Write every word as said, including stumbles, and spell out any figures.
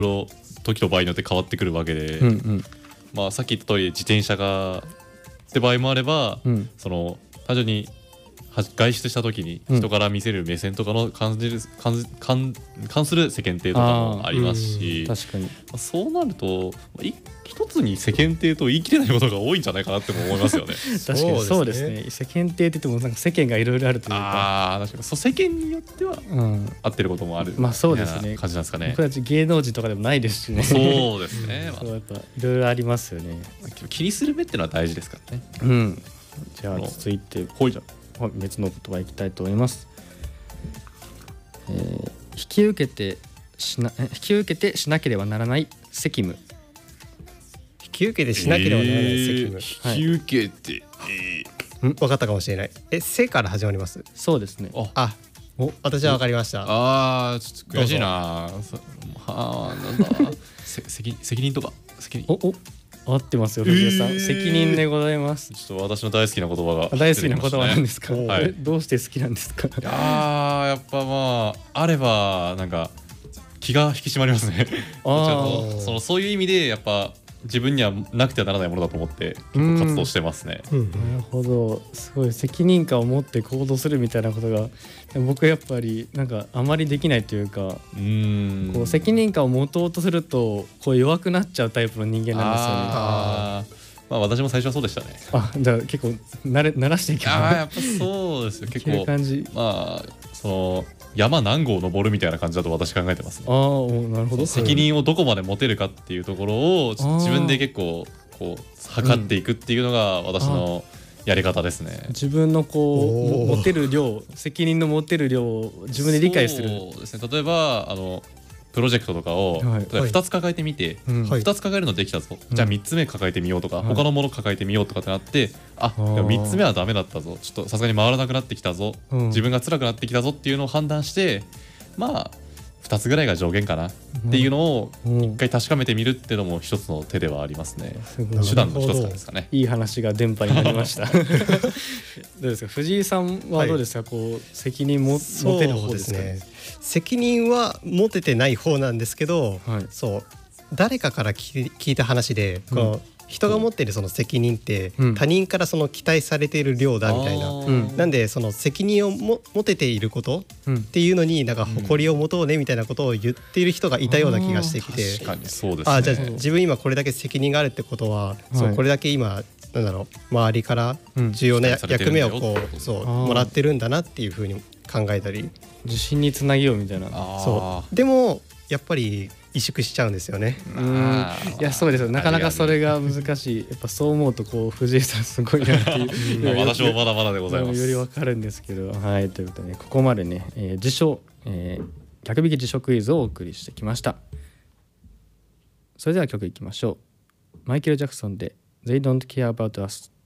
ろ時と場合によって変わってくるわけで、 うんうん、 まあさっき言った通り自転車がって場合もあれば、うん、その単純に外出した時に人から見せる目線とかの感じる、うん、関, 関する世間体とかもありますし、 確かにそうなると一つに世間体と言い切れないことが多いんじゃないかなっても思いますよね。 確かにそうですね。世間体って言ってもなんか世間がいろいろあるというか、 あ確かにそう世間によっては合ってることもある、 うん、まあそうですね。 感じなんですかね。 僕たち芸能人とかでもないですしね。 そうですね。 そうやっぱいろいろありますよね。 気にする目ってのは大事ですからね。 うん。じゃあ続いてほいじゃ別の言葉いきたいと思います。えー、引き受けてしな引き受けてしなければならない責務。 引き受けてしなければならない責務、えー、引き受けて、 えー、分かったかもしれない。え、せから始まります。 そうですね。 あ、お、私は分かりました。 あー、ちょっと悔しいな。はあ、なんだ責責任とか責任。 おお合ってますよ藤井さん、えー、責任でございます。 ちょっと私の大好きな言葉が、 大好きな言葉なんですか。 はい、 どうして好きなんですか。 いややっぱまああればなんか気が引き締まりますね。あそのそういう意味でやっぱ自分にはなくてはならないものだと思って結構活動してますね。 うん、なるほど。すごい責任感を持って行動するみたいなことが僕はやっぱりなんかあまりできないというか、うーんこう責任感を持とうとするとこう弱くなっちゃうタイプの人間なんですよね。 あまあ私も最初はそうでしたね。 あ、じゃあ結構慣れ慣らしていけば。 あやっぱそうですよ。結構感じ。 まあその山何号登るみたいな感じだと私考えてますね。 ああ、なるほど。 責任をどこまで持てるかっていうところを自分で結構こう測っていくっていうのが私のやり方ですね。 うん、自分のこう持てる量、責任の持てる量を自分で理解する。 そうですね。例えばあのプロジェクトとかを、はい、ふたつ抱えてみて、はい、ふたつ抱えるのできたぞ、うん、じゃあみっつめ抱えてみようとか、はい、他のもの抱えてみようとかってなって、あ、みっつめはダメだったぞ、ちょっとさすがに回らなくなってきたぞ、うん、自分が辛くなってきたぞっていうのを判断して、まあふたつぐらいが上限かなっていうのを一回確かめてみるっていうのも一つの手ではありますね。うん、手段の一つですかね。 いい話が電波になりました。どうですか藤井さんはどうですか、はい、こう責任も持てる方ですか。 そうですね。責任は持ててない方なんですけど、はい、そう誰かから聞い聞いた話で、うん、この人が持っているその責任って、うん、他人からその期待されている量だみたいな、うん、なんでその責任をも持てていることっていうのになんか誇りを持とうねみたいなことを言っている人がいたような気がしてきて、 確かにそうですね。 あ、じゃあ自分今これだけ責任があるってことは、はい、そうこれだけ今なんだろう周りから重要な役目をこうそうもらってるんだなっていうふうに考えたり、 自信につなげようみたいな。 そうでもやっぱり萎縮しちゃうんですよね。 うん、いやそうですよ。なかなかそれが難しい。やっぱそう思うとこう藤井さんすごいなっていう私もまだまだでございます。 よりわかるんですけど、はい、ということで、ね、ここまでね、えー、辞書、えー、逆引き辞書クイズをお送りしてきました。それでは曲いきましょう。マイケル・ジャクソンで They Don't Care About Us。